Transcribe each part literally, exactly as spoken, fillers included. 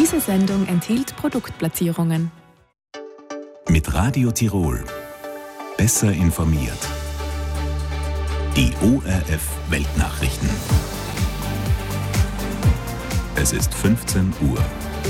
Diese Sendung enthielt Produktplatzierungen. Mit Radio Tirol. Besser informiert. Die O R F Weltnachrichten. Es ist fünfzehn Uhr.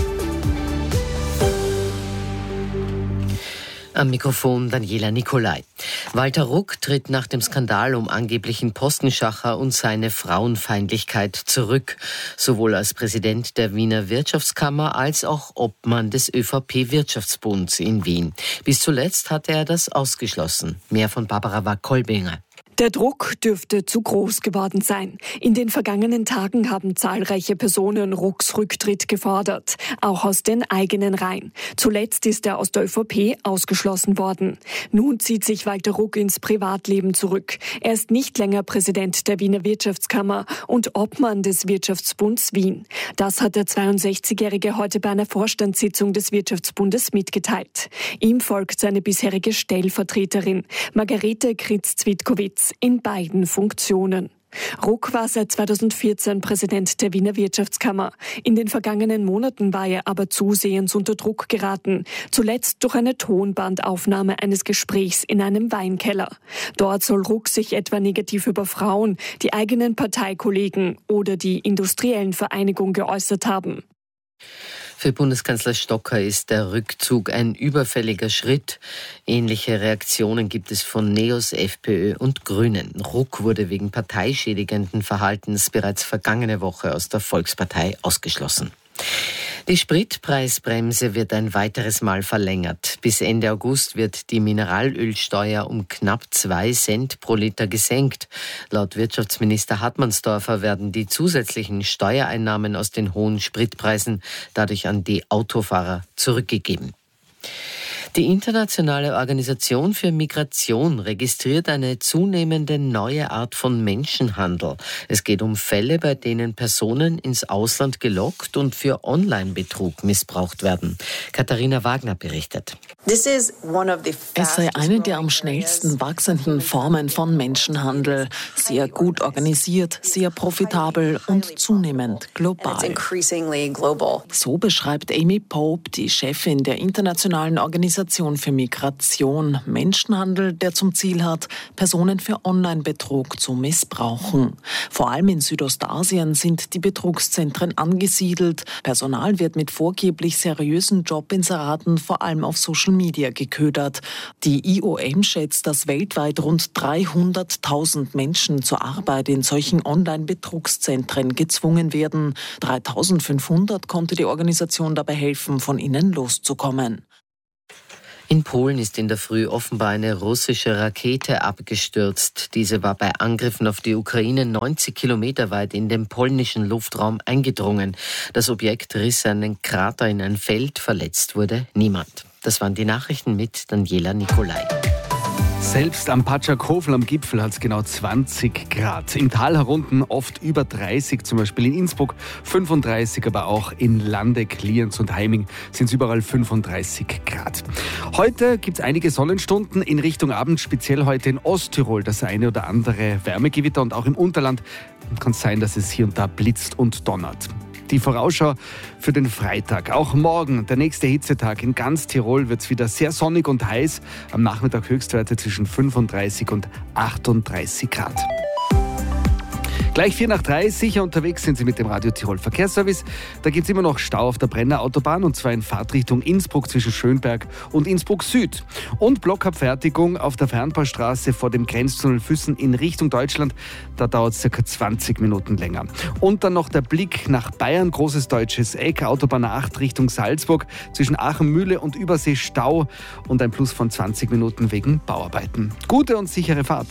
Am Mikrofon Daniela Nicolai. Walter Ruck tritt nach dem Skandal um angeblichen Postenschacher und seine Frauenfeindlichkeit zurück, sowohl als Präsident der Wiener Wirtschaftskammer als auch Obmann des ÖVP-Wirtschaftsbunds in Wien. Bis zuletzt hatte er das ausgeschlossen. Mehr von Barbara Wack-Kolbinger. Der Druck dürfte zu groß geworden sein. In den vergangenen Tagen haben zahlreiche Personen Rucks Rücktritt gefordert, auch aus den eigenen Reihen. Zuletzt ist er aus der ÖVP ausgeschlossen worden. Nun zieht sich Walter Ruck ins Privatleben zurück. Er ist nicht länger Präsident der Wiener Wirtschaftskammer und Obmann des Wirtschaftsbunds Wien. Das hat der zweiundsechzigjährige heute bei einer Vorstandssitzung des Wirtschaftsbundes mitgeteilt. Ihm folgt seine bisherige Stellvertreterin, Margarete Kritz-Zwitkowitz, in beiden Funktionen. Ruck war seit zweitausendvierzehn Präsident der Wiener Wirtschaftskammer. In den vergangenen Monaten war er aber zusehends unter Druck geraten, zuletzt durch eine Tonbandaufnahme eines Gesprächs in einem Weinkeller. Dort soll Ruck sich etwa negativ über Frauen, die eigenen Parteikollegen oder die industriellen Vereinigung geäußert haben. Für Bundeskanzler Stocker ist der Rückzug ein überfälliger Schritt. Ähnliche Reaktionen gibt es von Neos, FPÖ und Grünen. Ruck wurde wegen parteischädigenden Verhaltens bereits vergangene Woche aus der Volkspartei ausgeschlossen. Die Spritpreisbremse wird ein weiteres Mal verlängert. Bis Ende August wird die Mineralölsteuer um knapp zwei Cent pro Liter gesenkt. Laut Wirtschaftsminister Hartmannsdorfer werden die zusätzlichen Steuereinnahmen aus den hohen Spritpreisen dadurch an die Autofahrer zurückgegeben. Die Internationale Organisation für Migration registriert eine zunehmende neue Art von Menschenhandel. Es geht um Fälle, bei denen Personen ins Ausland gelockt und für Online-Betrug missbraucht werden. Katharina Wagner berichtet. Es sei eine der am schnellsten wachsenden Formen von Menschenhandel. Sehr gut organisiert, sehr profitabel und zunehmend global. So beschreibt Amy Pope, die Chefin der Internationalen Organisation für Migration, Menschenhandel, der zum Ziel hat, Personen für Online-Betrug zu missbrauchen. Vor allem in Südostasien sind die Betrugszentren angesiedelt. Personal wird mit vorgeblich seriösen Jobinseraten vor allem auf Social Media geködert. Die I O M schätzt, dass weltweit rund dreihunderttausend Menschen zur Arbeit in solchen Online-Betrugszentren gezwungen werden. dreitausendfünfhundert konnte die Organisation dabei helfen, von ihnen loszukommen. In Polen ist in der Früh offenbar eine russische Rakete abgestürzt. Diese war bei Angriffen auf die Ukraine neunzig Kilometer weit in den polnischen Luftraum eingedrungen. Das Objekt riss einen Krater in ein Feld, verletzt wurde niemand. Das waren die Nachrichten mit Daniela Nicolai. Selbst am Patschakowel am Gipfel hat es genau zwanzig Grad. Im Tal herunten oft über dreißig, zum Beispiel in Innsbruck fünfunddreißig, aber auch in Landeck, Lienz und Heiming sind es überall fünfunddreißig Grad. Heute gibt es einige Sonnenstunden in Richtung Abend, speziell heute in Osttirol das eine oder andere Wärmegewitter und auch im Unterland kann es sein, dass es hier und da blitzt und donnert. Die Vorausschau für den Freitag. Auch morgen, der nächste Hitzetag. In ganz Tirol wird es wieder sehr sonnig und heiß. Am Nachmittag Höchstwerte zwischen fünfunddreißig und achtunddreißig Grad. Gleich vier nach drei, sicher unterwegs sind Sie mit dem Radio Tirol Verkehrsservice. Da gibt es immer noch Stau auf der Brenner Autobahn und zwar in Fahrtrichtung Innsbruck zwischen Schönberg und Innsbruck Süd. Und Blockabfertigung auf der Fernpassstraße vor dem Grenztunnel Füssen in Richtung Deutschland. Da dauert es ca. zwanzig Minuten länger. Und dann noch der Blick nach Bayern, großes deutsches Eck, Autobahn acht Richtung Salzburg zwischen Aachen-Mühle und Übersee Stau und ein Plus von zwanzig Minuten wegen Bauarbeiten. Gute und sichere Fahrt.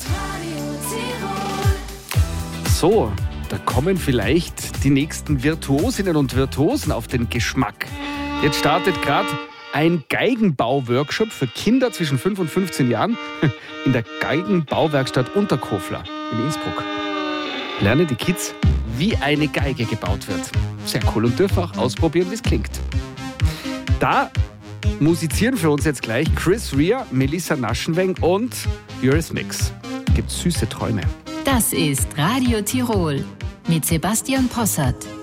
So, da kommen vielleicht die nächsten Virtuosinnen und Virtuosen auf den Geschmack. Jetzt startet gerade ein Geigenbau-Workshop für Kinder zwischen fünf und fünfzehn Jahren in der Geigenbauwerkstatt Unterkofler in Innsbruck. Lernen die Kids, wie eine Geige gebaut wird. Sehr cool und dürfen auch ausprobieren, wie es klingt. Da musizieren für uns jetzt gleich Chris Rea, Melissa Naschenweng und Eurythmics. Gibt süße Träume. Das ist Radio Tirol mit Sebastian Possart.